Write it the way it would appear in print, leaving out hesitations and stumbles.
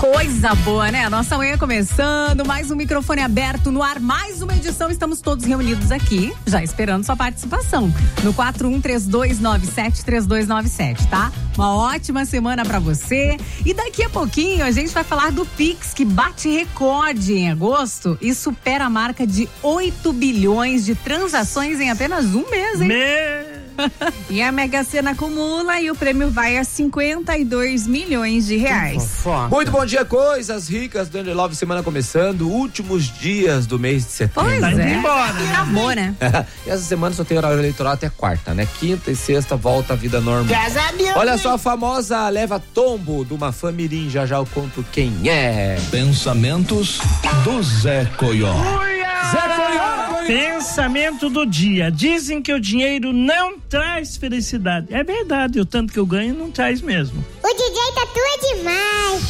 Coisa boa, né? Nossa manhã começando, mais um microfone aberto no ar, mais uma edição. Estamos todos reunidos aqui, já esperando sua participação no 4132973297, tá? Uma ótima semana pra você. E daqui a pouquinho a gente vai falar do Pix, que bate recorde em agosto e supera a marca de 8 bilhões de transações em apenas um mês, hein? E a Mega Sena acumula e o prêmio vai a 52 milhões de reais. Muito bom dia, coisas ricas do Under Love, semana começando, últimos dias do mês de setembro. Pois Tá indo é. embora, né? Acabou, né? E essa semana só tem horário eleitoral até quarta, né? Quinta e sexta volta a vida normal. Graças a Deus. Olha só a famosa leva tombo de uma família, já já eu conto quem é. Pensamentos do Zé Coió. Zé Coió! Pensamento do dia. Dizem que o dinheiro não traz felicidade. É verdade, o tanto que eu ganho não traz mesmo. O DJ tá tudo demais.